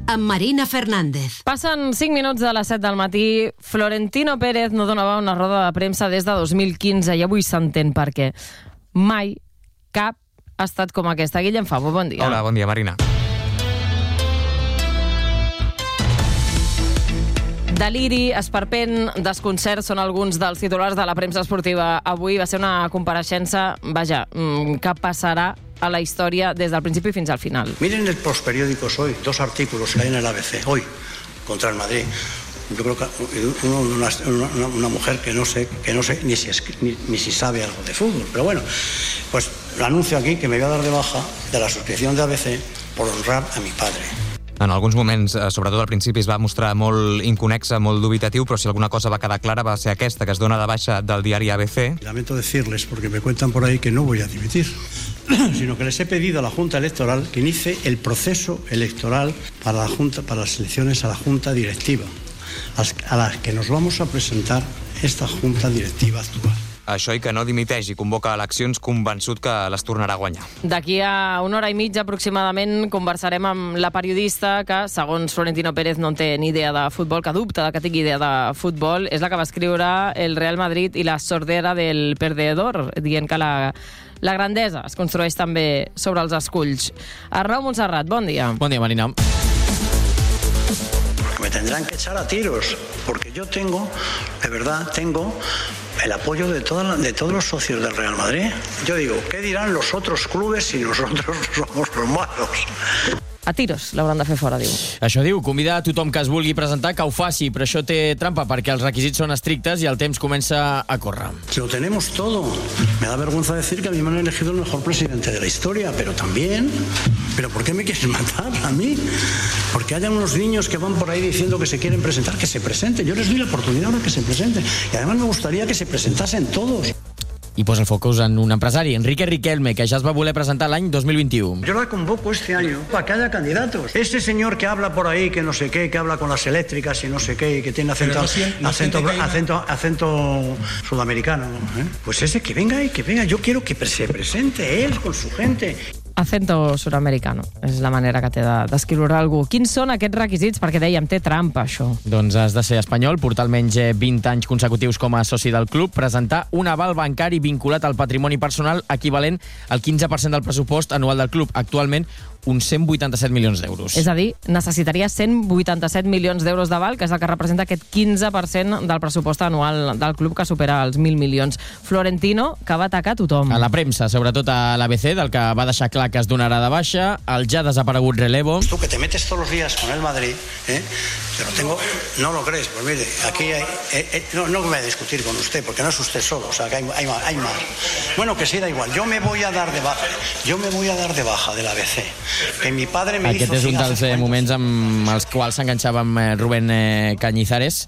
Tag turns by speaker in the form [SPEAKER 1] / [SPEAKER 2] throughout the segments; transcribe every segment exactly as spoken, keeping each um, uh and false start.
[SPEAKER 1] amb Marina Fernández.
[SPEAKER 2] Passen cinc minuts de les set del matí. Florentino Pérez no donava una roda de premsa des de dos mil quinze i avui s'entén per què. Mai cap ha estat com aquesta. Guillem Favo, bon dia.
[SPEAKER 3] Hola, bon dia, Marina.
[SPEAKER 2] Deliri, esperpent, desconcert són alguns dels titulars de la premsa esportiva. Avui va ser una compareixença, vaja, que passarà a la història des del principi fins al final.
[SPEAKER 4] Miren los periódicos hoy, dos artículos que hay en el A B C, hoy, contra el Madrid. Yo creo que uno, una, una, una mujer que no sé, que no sé ni, si es, ni, ni si sabe algo de fútbol, pero bueno, pues lo anuncio aquí que me voy a dar de baja de la suscripción de A B C por honrar a mi padre.
[SPEAKER 3] En alguns moments, sobretot al principi, es va mostrar molt inconexa, molt dubitatiu, però si alguna cosa va quedar clara va ser aquesta, que es dona de baixa del diari A B C.
[SPEAKER 4] Lamento decirles, porque me cuentan por ahí que no voy a dimitir, sino que les he pedido a la Junta Electoral que inicie el proceso electoral para la Junta, para las elecciones a la Junta Directiva, a las que nos vamos a presentar esta Junta Directiva actual.
[SPEAKER 3] Això i que no dimiteix i convoca eleccions convençut que les tornarà a guanyar.
[SPEAKER 2] D'aquí a una hora i mitja aproximadament conversarem amb la periodista que, segons Florentino Pérez, no té ni idea de futbol, que dubta de que tingui idea de futbol. És la que va escriure el Real Madrid i la sordera del perdedor, dient que la, la grandesa es construeix també sobre els esculls. Arnau Montserrat, bon dia.
[SPEAKER 5] Bon dia, Marina.
[SPEAKER 4] Me tendrán que echar a tiros, porque yo tengo, de verdad, tengo el apoyo de, toda la, de todos los socios del Real Madrid. Yo digo, ¿qué dirán los otros clubes si nosotros somos los malos?
[SPEAKER 2] A tiros l'hauran de fer fora, diu.
[SPEAKER 5] Això diu, convidar a tothom que es vulgui presentar que ho faci, però això té trampa perquè els requisits són estrictes i el temps comença a córrer.
[SPEAKER 4] Lo tenemos todo. Me da vergüenza decir que a mí me han elegido el mejor presidente de la historia, pero también... ¿Pero por qué me quieres matar a mí? Porque haya unos niños que van por ahí diciendo que se quieren presentar, que se presenten. Yo les doy la oportunidad ahora que se presenten. Y además me gustaría que se presentasen todos.
[SPEAKER 5] I posa el focus en un empresari, Enrique Riquelme, que ja es va voler presentar l'any dos mil vint-i-u.
[SPEAKER 4] Yo la convoco este año para que haya candidatos. Ese señor que habla por ahí, que no sé qué, que habla con las eléctricas y no sé qué, y que tiene acento, no siente, no acento, acento, acento, acento sudamericano, ¿eh? Pues ese que venga y que venga. Yo quiero que se presente él con su gente.
[SPEAKER 2] Acento suramericano, és la manera que té d'escriure algú. Quins són aquests requisits? Perquè dèiem, té trampa, això.
[SPEAKER 5] Doncs has de ser espanyol, portar almenys vint anys consecutius com a soci del club, presentar un aval bancari vinculat al patrimoni personal equivalent al quinze per cent del pressupost anual del club, actualment uns cent vuitanta-set milions d'euros.
[SPEAKER 2] És a dir, necessitaria cent vuitanta-set milions d'euros d'aval, que és el que representa aquest quinze per cent del pressupost anual del club, que supera els mil milions. Florentino, que va atacar tothom.
[SPEAKER 5] A la premsa, sobretot a l'A B C, del que va deixar clar que es donarà de baixa, el ja desaparegut relevo.
[SPEAKER 4] Tú que te metes todos los días con el Madrid, ¿eh? Pero tengo... No lo crees, pues mire, aquí hay... Eh, eh, no, no voy a discutir con usted, porque no es usted solo, o sea, que hay, hay, hay más. Bueno, que sí, da igual. Yo me voy a dar de baja. Yo me voy a dar de baja de l'A B C. Que mi padre me
[SPEAKER 5] Aquest
[SPEAKER 4] hizo...
[SPEAKER 5] és un dels eh, moments amb els quals s'enganxava amb eh, Rubén eh, Cañizares,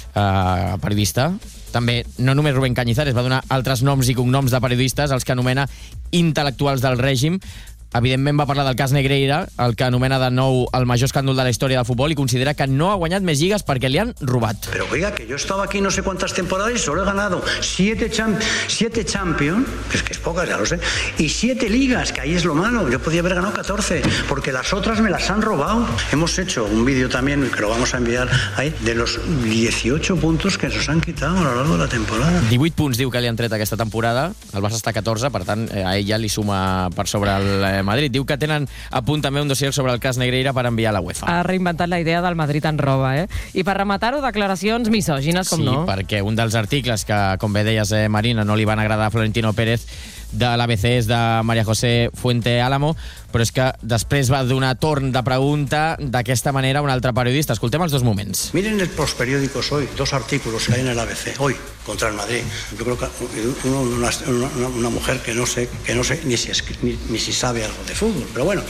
[SPEAKER 5] eh, periodista. També, no només Rubén Cañizares, va donar altres noms i cognoms de periodistes, els que anomena intel·lectuals del règim. Evidentment va parlar del cas Negreira, el que anomena de nou el major escàndol de la història del futbol, i considera que no ha guanyat més lligues perquè li han robat.
[SPEAKER 4] Pero oiga, que yo estaba aquí no sé cuántas temporadas y solo he ganado siete, champ siete Champions, es que es pocas, ya lo sé, y siete ligas, que ahí es lo malo. Yo podía haber ganado catorce, porque las otras me las han robado. Hemos hecho un vídeo también, que lo vamos a enviar ahí, de los dieciocho puntos que nos han quitado a lo largo de la temporada.
[SPEAKER 5] divuit punts diu que li han tret aquesta temporada, el Barça està a catorze, per tant, a ell ja li suma per sobre el Madrid. Diu que tenen a punt també un dossier sobre el cas Negreira per enviar a la UEFA.
[SPEAKER 2] Ha reinventat la idea del Madrid en roba, eh? I per rematar-ho, declaracions misògines, com
[SPEAKER 5] sí,
[SPEAKER 2] no?
[SPEAKER 5] Sí, perquè un dels articles que, com bé deies, eh, Marina, no li van agradar a Florentino Pérez de l'A B C és de María José Fuente Álamo, però és que després va donar torn de pregunta d'aquesta manera a un altre periodista. Escoltem els dos moments.
[SPEAKER 4] Miren los periódicos hoy, dos artículos que hay en el A B C, hoy, contra el Madrid. Yo creo que uno, una, una, una mujer que no sé, que no sé ni, si es, ni, ni si sabe algo de fútbol, pero bueno.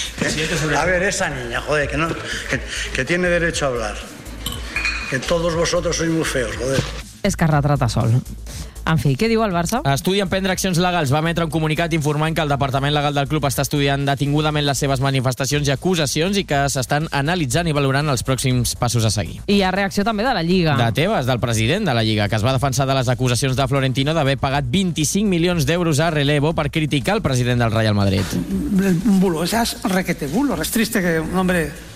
[SPEAKER 4] ¿Eh? A ver, esa niña, joder, que, no, que, que tiene derecho a hablar. Que todos vosotros sois muy feos, joder.
[SPEAKER 2] És que retrata sol. En fi, què diu el Barça?
[SPEAKER 5] Estudien prendre accions legals. Va emetre un comunicat informant que el Departament Legal del club està estudiant detingudament les seves manifestacions i acusacions i que s'estan analitzant i valorant els pròxims passos a seguir.
[SPEAKER 2] I hi ha reacció també de la Lliga.
[SPEAKER 5] De Tebas, del president de la Lliga, que es va defensar de les acusacions de Florentino d'haver pagat vint-i-cinc milions d'euros a relevo per criticar el president del Real Madrid.
[SPEAKER 6] Un bulo, ese es requete bulo. Es triste que un hombre